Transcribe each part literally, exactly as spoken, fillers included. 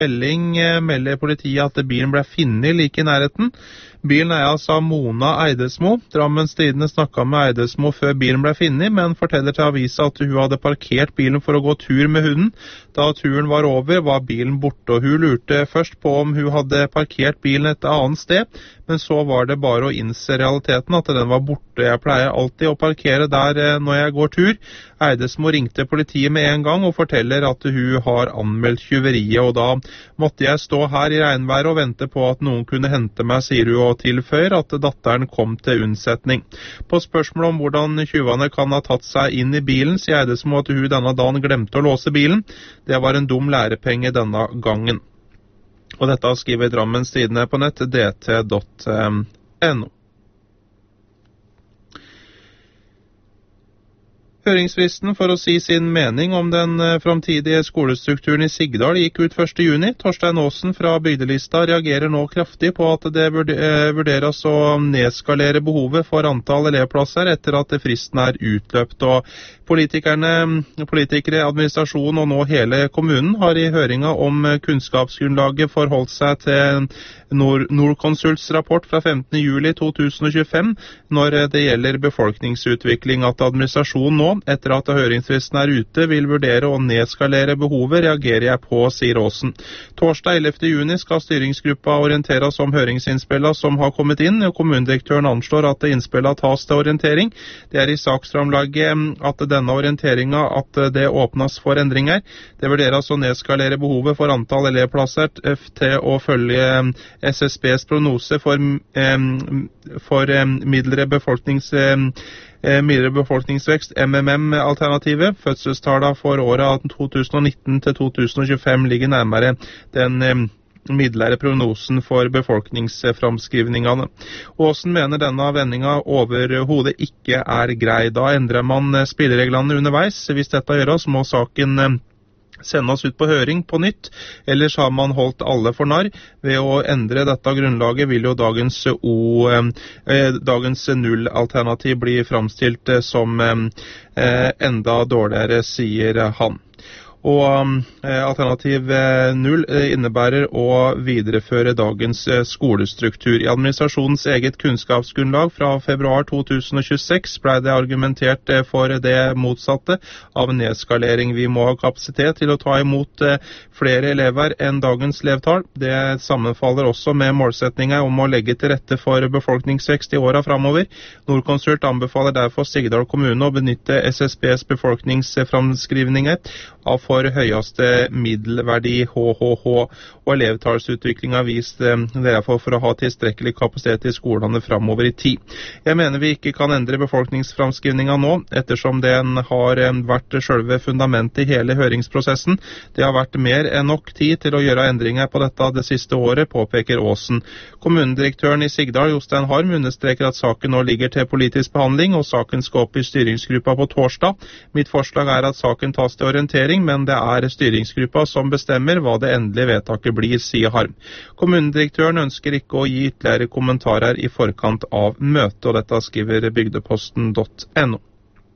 melding melder politiet at bilen ble funnet like i nærheten. Bilen eies av Mona Eidesmo. Drammens Tidende snakket med Eidesmo før bilen ble funnet, men forteller til avisa at hun hadde parkert bilen for å gå tur med hunden. Da turen var over, var bilen borte, og hun lurte først på om hun hadde parkert bilen et annet sted, men så var det bare å innse realiteten at den var borte. Jeg pleier alltid å parkere der når jeg går tur. Eidesmo ringte politiet med en gang og forteller at hun har anmeldt tyveriet, og da måtte jeg stå her i regnværet og vente på at noen kunne hente meg, sier hun, og tilføyer at datteren kom til unnsetning. På spørsmål om hvordan tjuvene kan ha tatt seg inn i bilen, sier Eidesmo at hun denne dagen glemte å låse bilen. Det var en dum lærepenge denne gangen. Og dette skriver Drammens Tidende på nett, d t punktum n o. Høringsfristen for å si sin mening om den framtidige skolestrukturen i Sigdal gikk ut første juni. Torstein Aasen fra Bygdelista reagerer nå kraftig på at det vurderes å nedskalere behovet for antall elevplasser etter at fristen er utløpt. Og politikerne, politikere, administrasjon og nå hele kommunen har i høringa om kunnskapsgrunnlaget forholdt seg til Nord Nordkonsults rapport fra femtende juli to tusen og tjuefem når det gjelder befolkningsutvikling, at administrasjonen nå, etter at høringsfristen er ute, vil vurdere å nedskalere behovet, reagerer jeg på, sier Aasen. Torsdag ellevte juni skal styringsgruppa orienteres om høringsinnspillene som har kommet inn, og kommunedirektøren anslår at innspillene tas til orientering. Det er i saksframlaget at denne orienteringa at det åpnes for endringer. Det vurderes å nedskalere behovet for antall elevplasser til å følge S S B's prognose for, for midlere befolknings midlere befolkningsvekst, M M M-alternativet. Fødselstallene for året to tusen nitten til to tusen tjuefem ligger nærmere den midlere prognosen for befolkningsframskrivningene. Aasen mener denne vendinga overhodet ikke er grei. Da endrer man spillereglene underveis. Hvis dette gjøres, må saken sendes ut på høring på nytt, ellers har man holdt alle for narr. Ved å endre dette grunnlaget vil jo dagens, o, eh, dagens null-alternativ bli framstilt som eh, enda dårligere, sier han. Og eh, alternativ eh, null eh, innebærer å videreføre dagens eh, skolestruktur. I administrasjonens eget kunnskapsgrunnlag fra februar to tusen tjueseks ble det argumentert eh, for det motsatte av nedskalering. Vi må ha kapasitet til å ta imot eh, flere elever enn dagens elevtall. Det sammenfaller også med målsetninger om å legge til rette for befolkningsvekst i åra framover. Nordkonsult anbefaler derfor Sigdal kommune å benytte S S B's befolkningsframskrivninger av for høyeste middelverdi H H H, og elevtallsutvikling har vist eh, derfor for å ha tilstrekkelig kapasitet i skolene framover i tid. Jeg mener vi ikke kan endre befolkningsframskrivninga nå, ettersom den har eh, vært selve fundamentet i hele høringsprosessen. Det har vært mer enn nok tid til å gjøre endringer på dette det siste året, påpeker Aasen. Kommunedirektøren i Sigdal, Jostein Harm, understreker at saken nå ligger til politisk behandling, og saken skal opp i styringsgruppa på torsdag. Mitt forslag er at saken tas til orientering, men det er styringsgruppa som bestemmer hva det endelige vedtaket blir, sier Harm. Kommunedirektøren ønsker ikke å gi ytterligere kommentarer i forkant av møtet, og dette skriver bygdeposten punktum n o.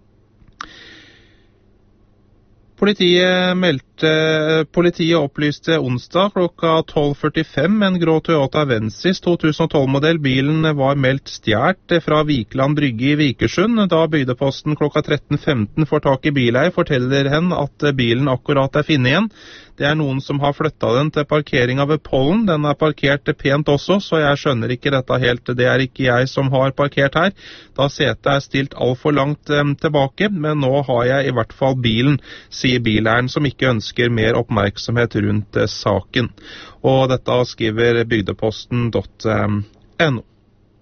Politiet meldte, politiet opplyste onsdag klokka tolv førtifem en grå Toyota Avensis to tusen og tolv-modell. Bilen var meldt stjert fra Vikeland Brygge i Vikersund. Da bygdeposten klokka tretten femten får tak i bileier, forteller hen at bilen akkurat er funnet igjen. Det er noen som har flyttet den til parkeringa ved Pollen. Den er parkert pent også, så jeg skjønner ikke dette helt. Det er ikke jeg som har parkert her, da setet er stilt alt for langt eh, tilbake, men nå har jeg i hvert fall bilen, sier bileieren, som ikke ønsker mer oppmerksomhet rundt eh, saken. Og dette skriver bygdeposten punktum n o.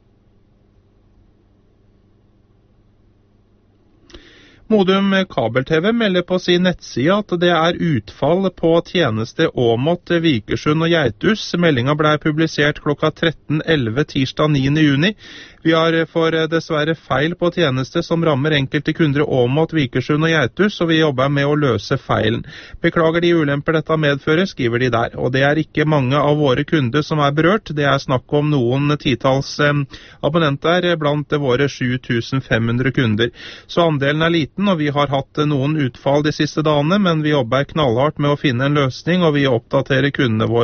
Modum Kabel-T V melder på sin nettside at det er utfall på tjeneste Åmot, Vikersund og Geithus. Meldinga ble publisert klokka tretten elleve tirsdag niende juni. Vi har for dessverre feil på tjeneste som rammer enkelte kunder Åmot, Vikersund og Geithus, og vi jobber med å løse feilen. Beklager de ulemper dette medfører, skriver de der. Og det er ikke mange av våre kunder som er berørt. Det er snakk om noen titalls eh, abonnenter blant våre sju tusen fem hundre kunder. Så andelen er liten, tjenesten, og vi har hatt noen utfall de siste dagene, men vi jobber knallhardt med å finne en løsning, og vi oppdaterer kundene våre